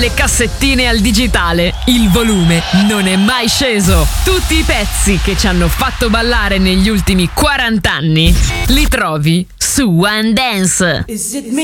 Dalle cassettine al digitale, il volume non è mai sceso. Tutti i pezzi che ci hanno fatto ballare negli ultimi 40 anni li trovi su One Dance.